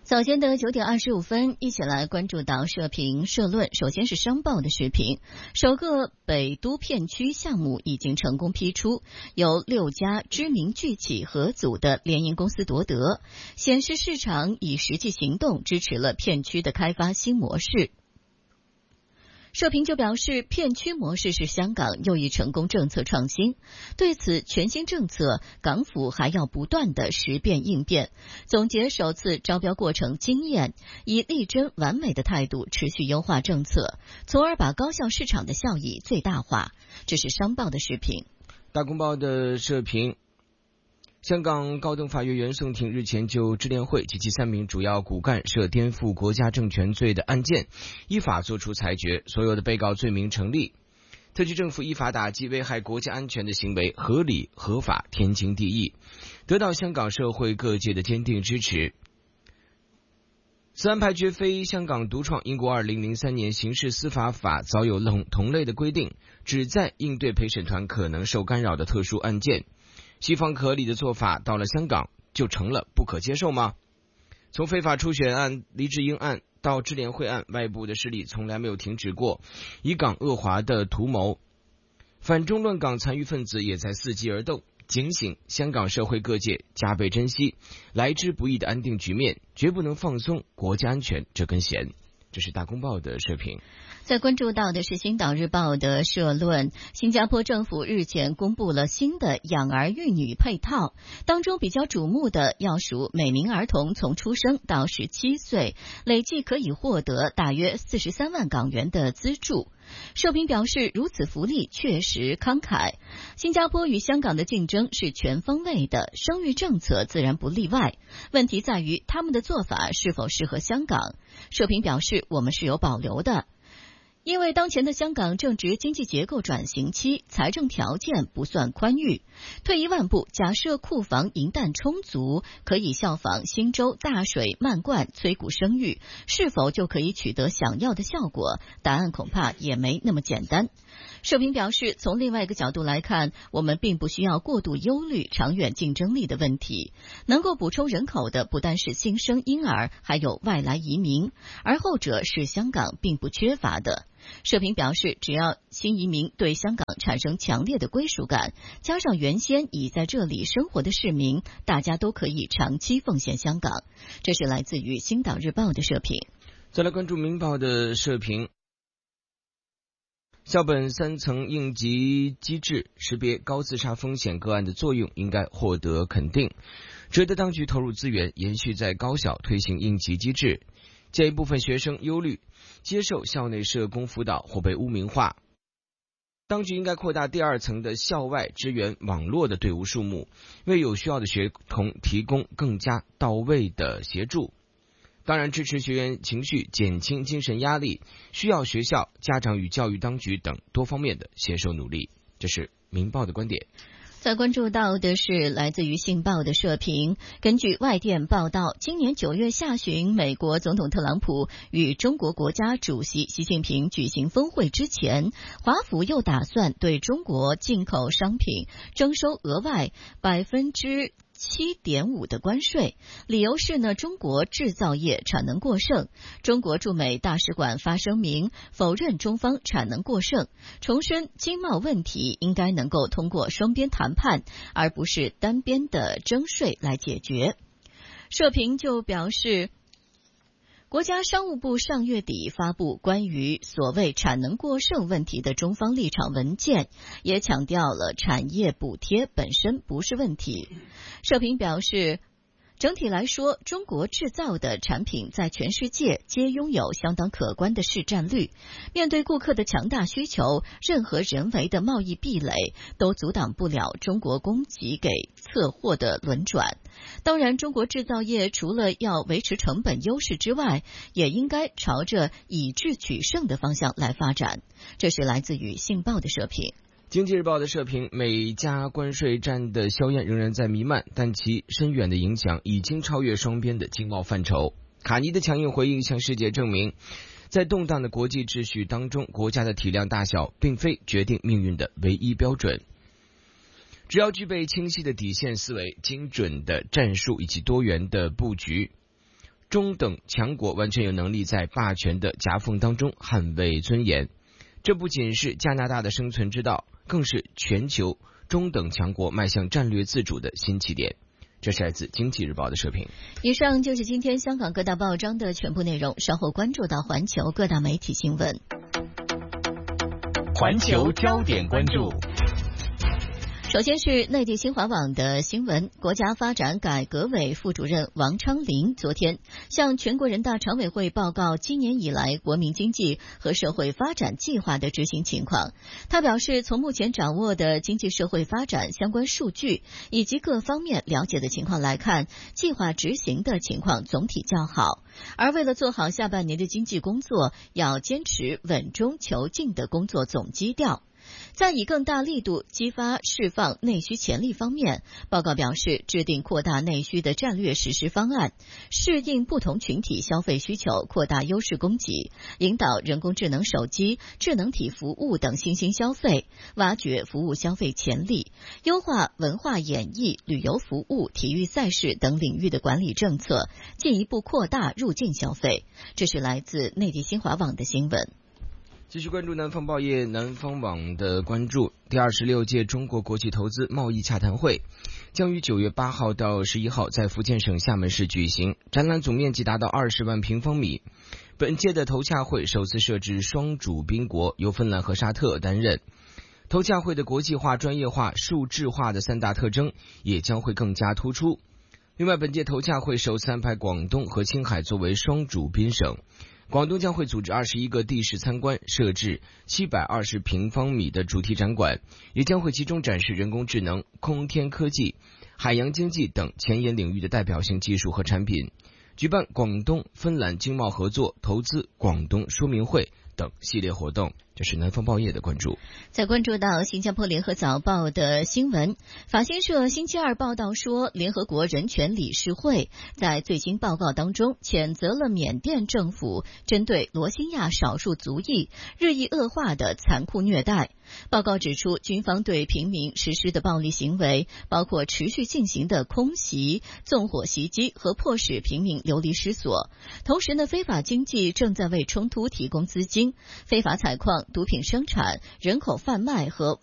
早间的9点25分，一起来关注到社评社论。首先是商报的视频，首个北都片区项目已经成功批出，由6家知名剧企合组的联营公司夺得，显示市场以实际行动支持了片区的开发新模式。社评就表示，片区模式是香港又一成功政策创新。对此全新政策，港府还要不断的识变应变，总结首次招标过程经验，以力争完美的态度持续优化政策，从而把高校市场的效益最大化。这是商报的视频。 大公报的社评，香港高等法院原讼庭日前就支联会及其3名主要骨干涉颠覆国家政权罪的案件依法作出裁决，所有的被告罪名成立，特区政府依法打击危害国家安全的行为合理合法天经地义，得到香港社会各界的坚定支持。此案判决非香港独创，英国2003年刑事司法法早有同类的规定，旨在应对陪审团可能受干扰的特殊案件。西方合理的做法到了香港就成了不可接受吗？从非法初选案、黎智英案到支联会案，外部的势力从来没有停止过以港恶华的图谋，反中乱港残余分子也在伺机而动，警醒香港社会各界加倍珍惜来之不易的安定局面，绝不能放松国家安全这根弦。这是大公报的社评。 在关注到的是星岛日报的社论，新加坡政府日前公布了新的养儿育女配套，当中比较瞩目的要数每名儿童从出生到17岁，累计可以获得大约43万港元的资助。社评表示，如此福利确实慷慨。新加坡与香港的竞争是全方位的，生育政策自然不例外。问题在于他们的做法是否适合香港。社评表示，我们是有保留的。因为当前的香港正值经济结构转型期，财政条件不算宽裕。退一万步，假设库房银弹充足，可以效仿新州大水漫灌催谷生育，是否就可以取得想要的效果？答案恐怕也没那么简单。社评表示，从另外一个角度来看，我们并不需要过度忧虑长远竞争力的问题。能够补充人口的不单是新生婴儿，还有外来移民，而后者是香港并不缺乏的。社评表示，只要新移民对香港产生强烈的归属感，加上原先已在这里生活的市民，大家都可以长期奉献香港。这是来自于星岛日报的社评。 再来关注明报的社评，校本3层应急机制识别高自杀风险个案的作用应该获得肯定，值得当局投入资源，延续在高校推行应急机制。见一部分学生忧虑接受校内社工辅导或被污名化，当局应该扩大第2层的校外支援网络的队伍数目，为有需要的学童提供更加到位的协助。当然，支持学员情绪，减轻精神压力，需要学校、家长与教育当局等多方面的携手努力。这是明报的观点。 再关注到的是来自于信报的社评，根据外电报道，今年9月下旬，美国总统特朗普与中国国家主席习近平举行峰会之前，华府又打算对中国进口商品征收额外7.5%的关税，理由是中国制造业产能过剩。中国驻美大使馆发声明否认中方产能过剩，重申经贸问题应该能够通过双边谈判，而不是单边的征税来解决。社评就表示，国家商务部上月底发布关于所谓产能过剩问题的中方立场文件，也强调了产业补贴本身不是问题。社评表示，整体来说，中国制造的产品在全世界皆拥有相当可观的市占率。面对顾客的强大需求，任何人为的贸易壁垒都阻挡不了中国供给给测货的轮转。当然，中国制造业除了要维持成本优势之外，也应该朝着以质取胜的方向来发展。这是来自于信报的社评。 经济日报的社评，美加关税战的硝烟仍然在弥漫，但其深远的影响已经超越双边的经贸范畴。卡尼的强硬回应向世界证明，在动荡的国际秩序当中，国家的体量大小并非决定命运的唯一标准。只要具备清晰的底线思维、精准的战术以及多元的布局， 中等强国完全有能力在霸权的夹缝当中捍卫尊严。这不仅是加拿大的生存之道，更是全球中等强国迈向战略自主的新起点。这是来自《经济日报》的社评。 以上就是今天香港各大报章的全部内容，稍后关注到环球各大媒体新闻。 环球焦点关注。 首先是内地新华网的新闻，国家发展改革委副主任王昌龄昨天向全国人大常委会报告今年以来国民经济和社会发展计划的执行情况。他表示，从目前掌握的经济社会发展相关数据以及各方面了解的情况来看，计划执行的情况总体较好。而为了做好下半年的经济工作，要坚持稳中求进的工作总基调。在以更大力度激发释放内需潜力方面，报告表示，制定扩大内需的战略实施方案，适应不同群体消费需求，扩大优势供给，引导人工智能手机、智能体服务等新兴消费，挖掘服务消费潜力，优化文化演艺、旅游服务、体育赛事等领域的管理政策，进一步扩大入境消费。这是来自内地新华网的新闻。 继续关注南方报业南方网的关注。第26届中国国际投资贸易洽谈会将于9月8号到11号在福建省厦门市举行，展览总面积达到20万平方米。本届的投洽会首次设置双主宾国，由芬兰和沙特担任。投洽会的国际化、专业化、数字化的3大特征也将会更加突出。另外，本届投洽会首次安排广东和青海作为双主宾省。广东将会组织21个地市参观，设置720平方米的主题展馆，也将会集中展示人工智能、空天科技、海洋经济等前沿领域的代表性技术和产品，举办广东芬兰经贸合作投资广东说明会等系列活动。这是南方报业的关注。 再关注到新加坡联合早报的新闻，法新社星期二报道说，联合国人权理事会在最新报告当中谴责了缅甸政府针对罗兴亚少数族裔日益恶化的残酷虐待。报告指出，军方对平民实施的暴力行为包括持续进行的空袭、纵火袭击和迫使平民流离失所。同时呢，非法经济正在为冲突提供资金，非法采矿、毒品生产、人口贩卖和